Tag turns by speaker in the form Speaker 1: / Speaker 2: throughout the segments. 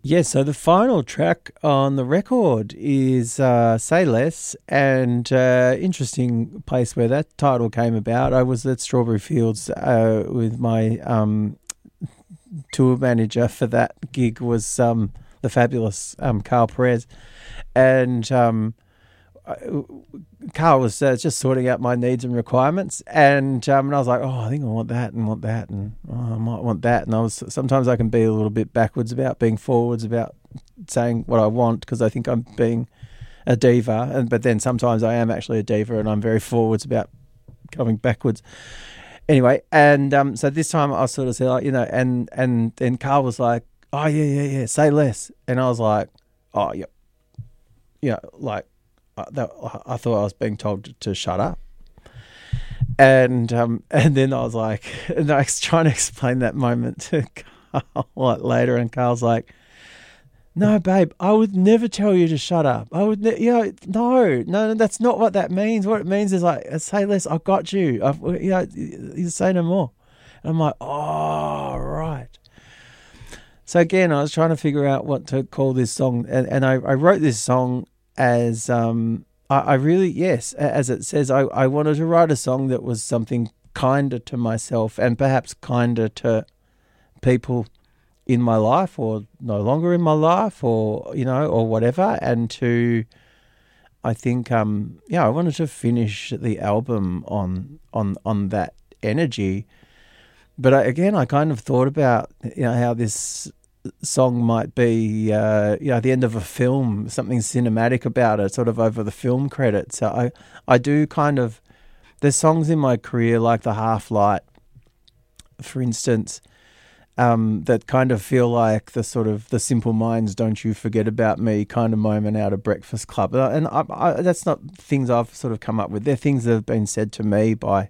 Speaker 1: Yeah, so the final track on the record is Say Less, and interesting place where that title came about. I was at Strawberry Fields with my tour manager for that gig was the fabulous Carl Perez, and Carl was just sorting out my needs and requirements, and I was like, oh, I think I want that and want that, and oh, I might want that. And sometimes I can be a little bit backwards about being forwards about saying what I want because I think I'm being a diva, but then sometimes I am actually a diva and I'm very forwards about going backwards. Anyway, and so this time I sort of said, like, and then Carl was like, oh yeah, say less, and I was like, oh yeah, like. I thought I was being told to shut up, and then I was like, and I was trying to explain that moment to Carl later, and Carl's like, "No, babe, I would never tell you to shut up. I would, no, that's not what that means. What it means is like, say less. I got you. You say no more." And I'm like, "Oh, right." So again, I was trying to figure out what to call this song, and I wrote this song as I really, yes, as it says, I wanted to write a song that was something kinder to myself and perhaps kinder to people in my life or no longer in my life or or whatever, and I think I wanted to finish the album on that energy. But I kind of thought about how this song might be the end of a film, something cinematic about it, sort of over the film credits. So I do kind of, there's songs in my career like The Half Light, for instance, that kind of feel like the sort of the Simple Minds Don't You Forget About Me kind of moment out of Breakfast Club. And that's not things I've sort of come up with. They're things that have been said to me by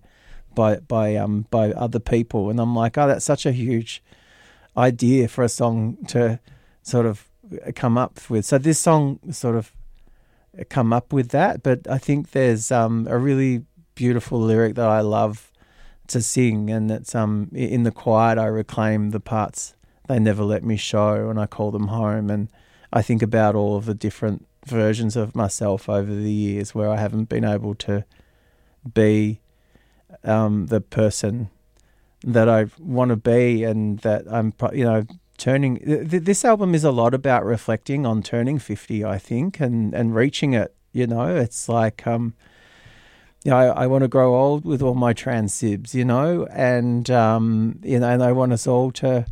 Speaker 1: other people, and I'm like, oh, that's such a huge idea for a song to sort of come up with. So this song sort of come up with that, but I think there's a really beautiful lyric that I love to sing, and it's in the quiet I reclaim the parts they never let me show, and I call them home. And I think about all of the different versions of myself over the years where I haven't been able to be the person that I want to be, and that I'm, turning. This album is a lot about reflecting on turning 50, I think, and reaching it. It's like, I want to grow old with all my trans sibs, and and I want us all to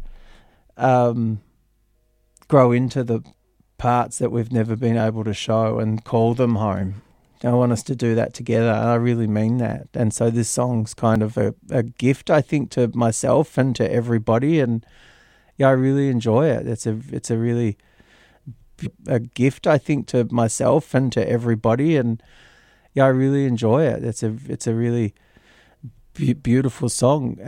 Speaker 1: grow into the parts that we've never been able to show and call them home. I want us to do that together. I really mean that. And so this song's kind of a gift, I think, to myself and to everybody. And I really enjoy it. It's a really a gift, I think, to myself and to everybody. And I really enjoy it. It's a really beautiful song.